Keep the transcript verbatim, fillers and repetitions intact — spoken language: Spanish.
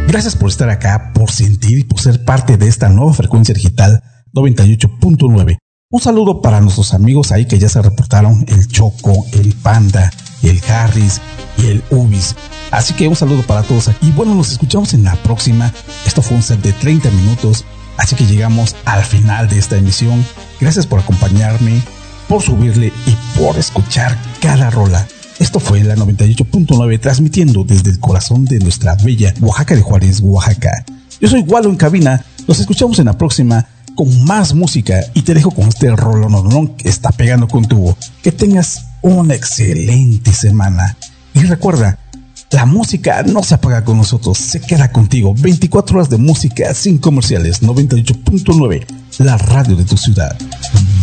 Gracias por estar acá, por sentir y por ser parte de esta nueva frecuencia digital noventa y ocho punto nueve. Un saludo para nuestros amigos ahí que ya se reportaron, el Choco, el Panda, el Harris y el Ubis. Así que un saludo para todos aquí. Y bueno, nos escuchamos en la próxima. Esto fue un set de treinta minutos, así que llegamos al final de esta emisión. Gracias por acompañarme, por subirle y por escuchar cada rola. Esto fue la noventa y ocho punto nueve, transmitiendo desde el corazón de nuestra bella Oaxaca de Juárez, Oaxaca. Yo soy Wallo en cabina. Nos escuchamos en la próxima con más música y te dejo con este rolón que está pegando con tubo. Que tengas una excelente semana. Y recuerda, la música no se apaga con nosotros, se queda contigo. veinticuatro horas de música sin comerciales. noventa y ocho punto nueve, la radio de tu ciudad.